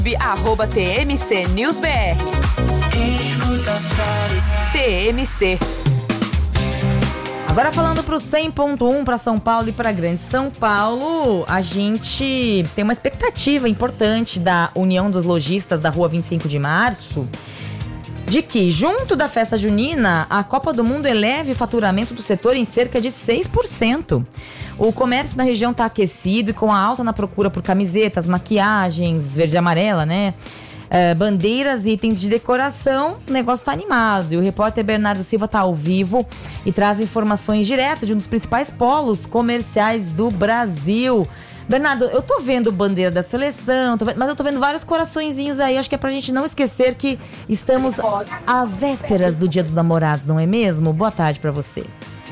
@TMC News BR. TMC. Agora falando pro 100.1 para São Paulo e para Grande São Paulo, a gente tem uma expectativa importante da União dos Lojistas da Rua 25 de Março, de que, junto da festa junina, a Copa do Mundo eleve o faturamento do setor em cerca de 6%. O comércio na região está aquecido e com a alta na procura por camisetas, maquiagens, verde e amarela, né? Bandeiras e itens de decoração, o negócio tá animado. E o repórter Bernardo Silva tá ao vivo e traz informações direto de um dos principais polos comerciais do Brasil. Bernardo, eu tô vendo bandeira da seleção, mas eu tô vendo vários coraçõezinhos aí. Acho que é pra gente não esquecer que estamos às vésperas do Dia dos Namorados, não é mesmo? Boa tarde pra você.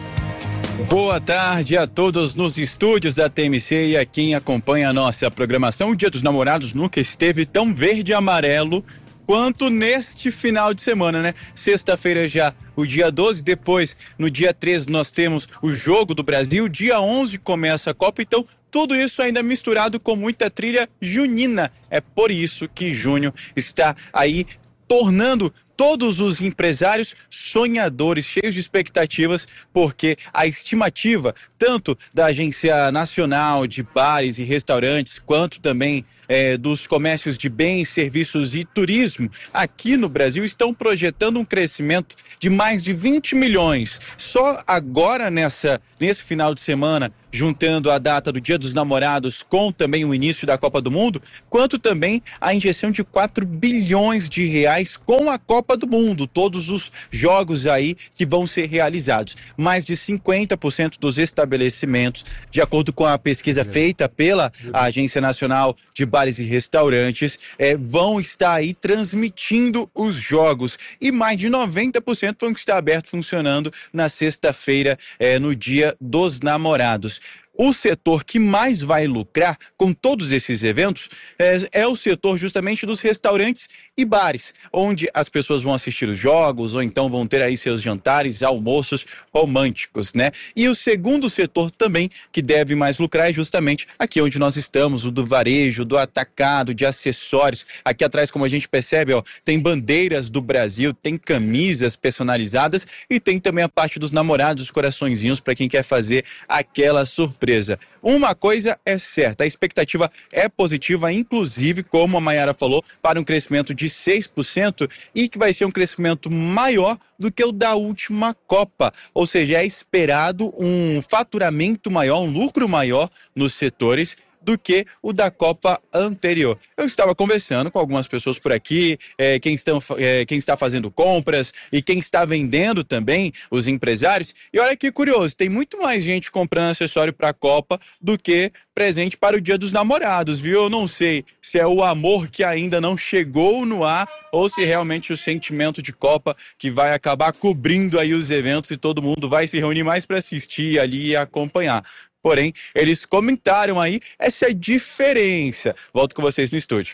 Boa tarde a todos nos estúdios da TMC e a quem acompanha a nossa programação. O Dia dos Namorados nunca esteve tão verde e amarelo quanto neste final de semana, né? Sexta-feira já o dia 12, depois no dia 13 nós temos o Jogo do Brasil, dia 11 começa a Copa, então tudo isso ainda misturado com muita trilha junina. É por isso que junho está aí tornando todos os empresários sonhadores, cheios de expectativas, porque a estimativa, tanto da Agência Nacional de Bares e Restaurantes, quanto também dos comércios de bens, serviços e turismo, aqui no Brasil, estão projetando um crescimento de mais de 20 milhões. Só agora, nesse final de semana, juntando a data do Dia dos Namorados com também o início da Copa do Mundo, quanto também a injeção de 4 bilhões de reais com a Copa do Mundo, todos os jogos aí que vão ser realizados. Mais de 50% dos estabelecimentos, de acordo com a pesquisa feita pela Agência Nacional de Bares e Restaurantes, vão estar aí transmitindo os jogos e mais de 90% vão estar abertos funcionando na sexta-feira, no Dia dos Namorados. O setor que mais vai lucrar com todos esses eventos é o setor justamente dos restaurantes e bares, onde as pessoas vão assistir os jogos ou então vão ter aí seus jantares, almoços românticos, né? E o segundo setor também que deve mais lucrar é justamente aqui onde nós estamos, o do varejo, do atacado, de acessórios. Aqui atrás, como a gente percebe, ó, tem bandeiras do Brasil, tem camisas personalizadas e tem também a parte dos namorados, os coraçõezinhos para quem quer fazer aquela surpresa. Uma coisa é certa, a expectativa é positiva, inclusive, como a Mayara falou, para um crescimento de 6% e que vai ser um crescimento maior do que o da última Copa. Ou seja, é esperado um faturamento maior, um lucro maior nos setores do que o da Copa anterior. Eu estava conversando com algumas pessoas por aqui, quem está fazendo compras e quem está vendendo também, os empresários, e olha que curioso, tem muito mais gente comprando acessório para a Copa do que presente para o Dia dos Namorados, viu? Eu não sei se é o amor que ainda não chegou no ar ou se realmente o sentimento de Copa que vai acabar cobrindo aí os eventos e todo mundo vai se reunir mais para assistir ali e acompanhar. Porém, eles comentaram aí essa diferença. Volto com vocês no estúdio.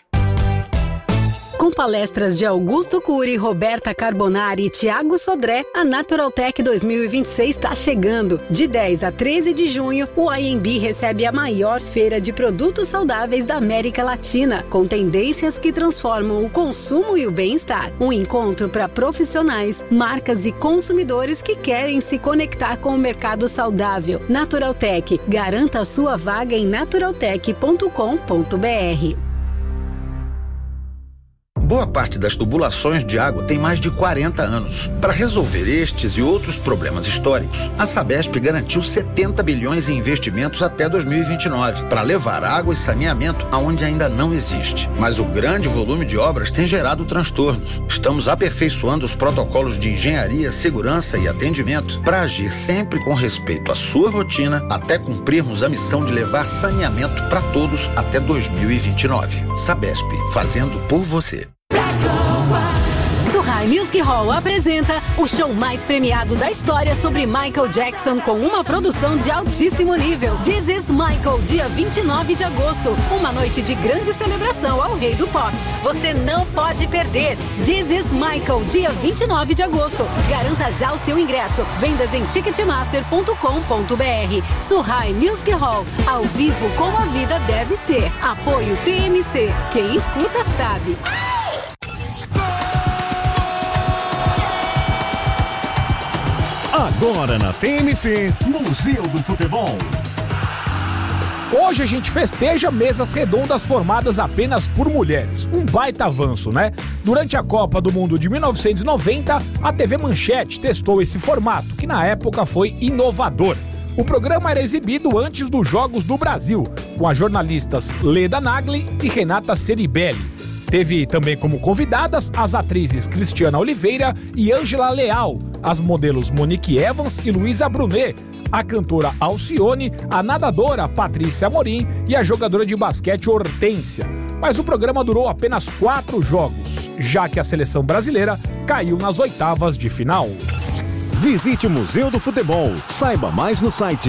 Com palestras de Augusto Cury, Roberta Carbonari e Thiago Sodré, a Naturaltech 2026 está chegando. De 10 a 13 de junho, o IMB recebe a maior feira de produtos saudáveis da América Latina, com tendências que transformam o consumo e o bem-estar. Um encontro para profissionais, marcas e consumidores que querem se conectar com o mercado saudável. Naturaltech, garanta a sua vaga em naturaltech.com.br. Boa parte das tubulações de água tem mais de 40 anos. Para resolver estes e outros problemas históricos, a Sabesp garantiu 70 bilhões em investimentos até 2029 para levar água e saneamento aonde ainda não existe. Mas o grande volume de obras tem gerado transtornos. Estamos aperfeiçoando os protocolos de engenharia, segurança e atendimento para agir sempre com respeito à sua rotina até cumprirmos a missão de levar saneamento para todos até 2029. Sabesp, fazendo por você. Surrai Music Hall apresenta o show mais premiado da história sobre Michael Jackson com uma produção de altíssimo nível. This is Michael, dia 29 de agosto. Uma noite de grande celebração ao rei do pop. Você não pode perder. This is Michael, dia 29 de agosto. Garanta já o seu ingresso. Vendas em ticketmaster.com.br. Surrai Music Hall, ao vivo como a vida deve ser. Apoio TMC. Quem escuta sabe. Agora na TMC, Museu do Futebol. Hoje a gente festeja mesas redondas formadas apenas por mulheres. Um baita avanço, né? Durante a Copa do Mundo de 1990, a TV Manchete testou esse formato, que na época foi inovador. O programa era exibido antes dos Jogos do Brasil, com as jornalistas Leda Nagli e Renata Ceribelli. Teve também como convidadas as atrizes Cristiana Oliveira e Ângela Leal, as modelos Monique Evans e Luísa Brunet, a cantora Alcione, a nadadora Patrícia Amorim e a jogadora de basquete Hortência. Mas o programa durou apenas 4 jogos, já que a seleção brasileira caiu nas oitavas de final. Visite o Museu do Futebol. Saiba mais no site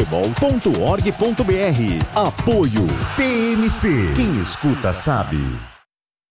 www.museudofutebol.org.br. Apoio TMC. Quem escuta sabe.